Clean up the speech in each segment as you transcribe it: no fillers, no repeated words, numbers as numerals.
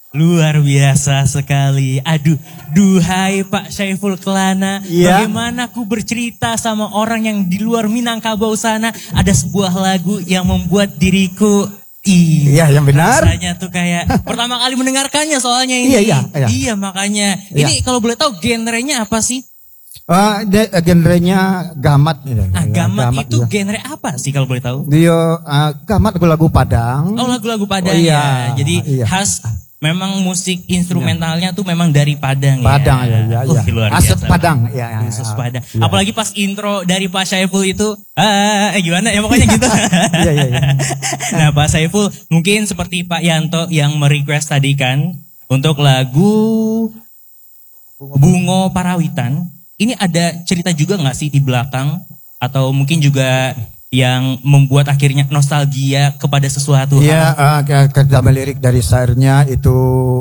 Luar biasa sekali. Aduh, duhai Pak Syaiful Kelana. Iya. Bagaimana aku bercerita sama orang yang di luar Minangkabau sana. Ada sebuah lagu yang membuat diriku Iya, yang benar. Rasanya tuh kayak pertama kali mendengarkannya soalnya ini. Iya. Iya, makanya. Iya. Ini kalau boleh tahu genrenya apa sih? Genrenya gamat. Gamat itu genre apa sih kalau boleh tahu? Dia gamat lagu Padang. Oh, lagu-lagu Padang iya. ya. Jadi khas memang musik instrumentalnya tuh memang dari Padang, Padang ya. ya. Luar Aset biasa. Padang ya. Aset Padang. Ya. Apalagi pas intro dari Pak Syaiful itu gimana ya pokoknya gitu. Iya. Nah, Pak Syaiful mungkin seperti Pak Yanto yang merequest tadi kan untuk lagu Bungo Parawitan. Ini ada cerita juga nggak sih di belakang atau mungkin juga yang membuat akhirnya nostalgia kepada sesuatu? Iya, kita melirik dari syairnya itu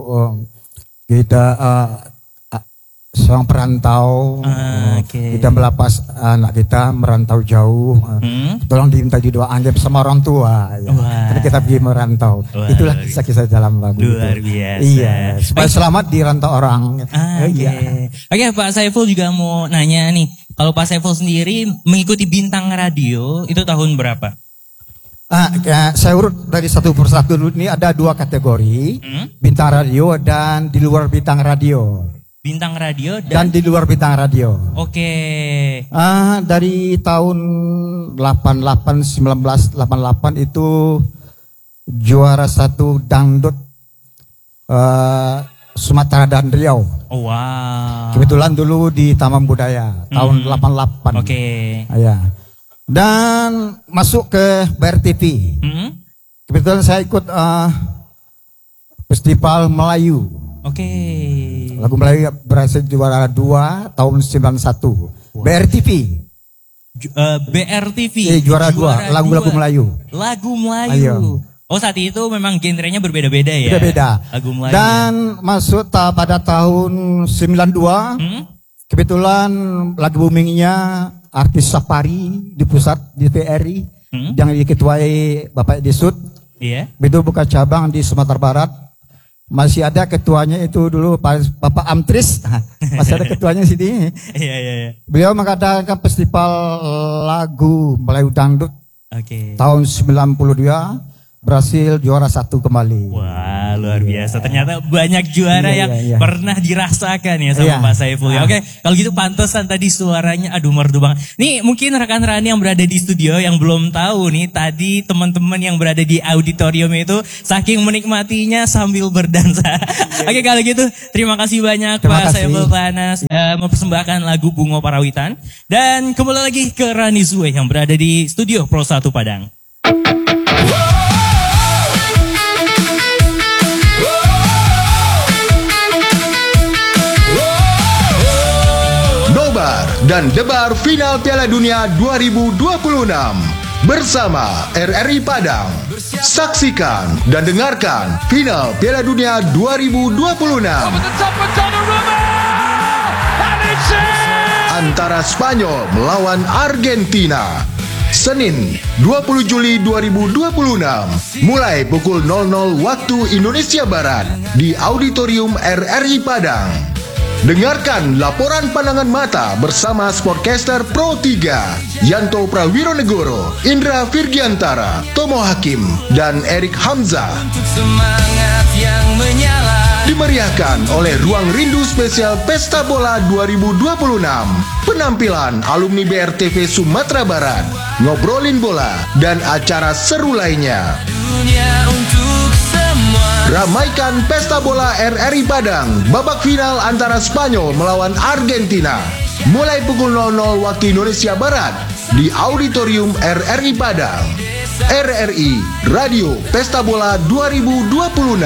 kita seorang perantau, kita melepas anak kita merantau jauh, tolong diminta didoakan sama orang tua. Ya. Karena kita pergi merantau. Itulah kisah-kisah dalam lagu. Luar biasa. Iya, supaya selamat di rantau orang. Iya. Oke, Pak Syaiful juga mau nanya nih. Kalau Pak Syaiful sendiri mengikuti Bintang Radio itu tahun berapa? Saya urut dari satu persatu dulu. Ini ada 2 kategori, Bintang Radio dan di luar Bintang Radio. Bintang Radio dan di luar Bintang Radio. Oke. Dari tahun 1988 itu juara 1 dangdut Sumatera dan Riau. Oh, wow. Kebetulan dulu di Taman Budaya tahun 88. Oke. Ya. Dan masuk ke BRTV. Kebetulan saya ikut Festival Melayu. Oke. Lagu Melayu berhasil juara 2 tahun 91. Wow. BRTV. BRTV. Juara 2 lagu-lagu Melayu. Lagu Melayu. Ayo. Oh, saat itu memang genrenya berbeda-beda ya. Beda-beda. Lagu Melayu. Dan masuk pada tahun 92. Kebetulan lagi boomingnya artis Safari di pusat di TRI yang diketuai Bapak Desut. Iya. Itu buka cabang di Sumatera Barat. Masih ada ketuanya itu dulu Bapak Amtris. Masih ada ketuanya sini. Iya. Beliau mengadakan festival lagu Melayu Dangdut. Tahun 92 berhasil juara 1 kembali. Wah, luar biasa. Ternyata banyak juara yang pernah dirasakan ya sama Pak Syaiful. Oke, kalau gitu pantesan tadi suaranya aduh merdu banget. Nih mungkin rekan Rani yang berada di studio yang belum tahu nih, tadi teman-teman yang berada di auditorium itu saking menikmatinya sambil berdansa. Oke, kalau gitu terima kasih banyak Pak Syaiful Kelana mempersembahkan lagu Bungo Parawitan. Dan kembali lagi ke Rani Zue yang berada di studio Pro 1 Padang. Dan debar final Piala Dunia 2026 bersama RRI Padang. Saksikan dan dengarkan final Piala Dunia 2026 antara Spanyol melawan Argentina. Senin 20 Juli 2026 mulai pukul 00 waktu Indonesia Barat di Auditorium RRI Padang. Dengarkan laporan pandangan mata bersama Sportcaster Pro 3 Yanto Prawironegoro, Indra Virgiantara, Tomo Hakim, dan Erik Hamzah. Dimeriahkan oleh Ruang Rindu Spesial Pesta Bola 2026. Penampilan alumni BRTV Sumatera Barat, ngobrolin bola, dan acara seru lainnya. Ramaikan Pesta Bola RRI Padang babak final antara Spanyol melawan Argentina mulai pukul 00 waktu Indonesia Barat di Auditorium RRI Padang. RRI Radio Pesta Bola 2026.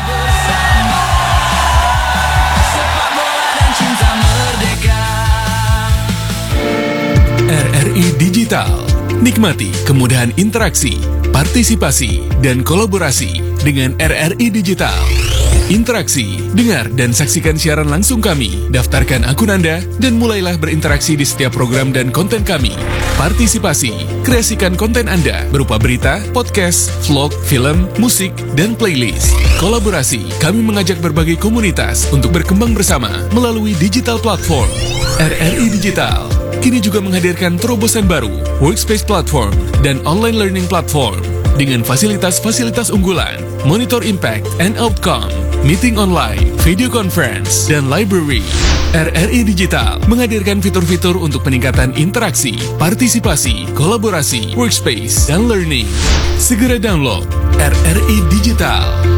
RRI Digital. Nikmati kemudahan interaksi, partisipasi, dan kolaborasi dengan RRI Digital. Interaksi, dengar dan saksikan siaran langsung kami. Daftarkan akun Anda dan mulailah berinteraksi di setiap program dan konten kami. Partisipasi, kreasikan konten Anda berupa berita, podcast, vlog, film, musik, dan playlist. Kolaborasi, kami mengajak berbagai komunitas untuk berkembang bersama melalui digital platform. RRI Digital kini juga menghadirkan terobosan baru, workspace platform, dan online learning platform dengan fasilitas-fasilitas unggulan, monitor impact and outcome, meeting online, video conference, dan library. RRI Digital menghadirkan fitur-fitur untuk peningkatan interaksi, partisipasi, kolaborasi, workspace, dan learning. Segera download RRI Digital.